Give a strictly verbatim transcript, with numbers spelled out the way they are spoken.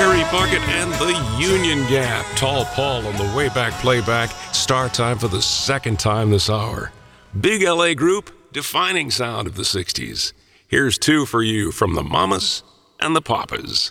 Harry Bucket and the Union Gap. Tall Paul on the way back playback. Start time for the second time this hour. Big L A group, defining sound of the sixties. Here's two for you from the Mamas and the Papas.